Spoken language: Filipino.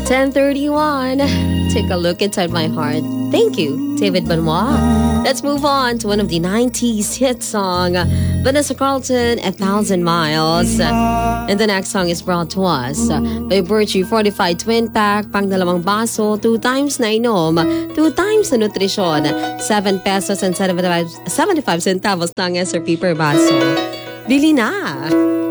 10:31. Take a look inside my heart. Thank you, David Benoit. Let's move on to one of the 90s hit song, Vanessa Carlton, 1,000 Miles. And the next song is brought to us by Virtue Fortified Twin Pack, pang dalawang baso, 2 times na inom, 2 times na nutrisyon, 7 pesos and 75 centavos na ang SRP per baso. Bili na!